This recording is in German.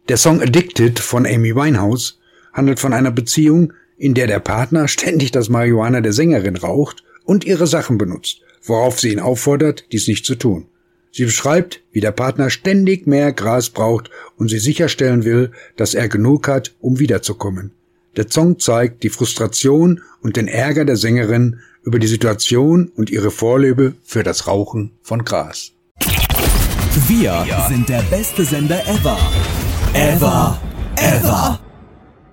Der Song Addicted von Amy Winehouse handelt von einer Beziehung, in der der Partner ständig das Marihuana der Sängerin raucht und ihre Sachen benutzt, worauf sie ihn auffordert, dies nicht zu tun. Sie beschreibt, wie der Partner ständig mehr Gras braucht und sie sicherstellen will, dass er genug hat, um wiederzukommen. Der Song zeigt die Frustration und den Ärger der Sängerin über die Situation und ihre Vorliebe für das Rauchen von Gras. Wir sind der beste Sender ever. Ever.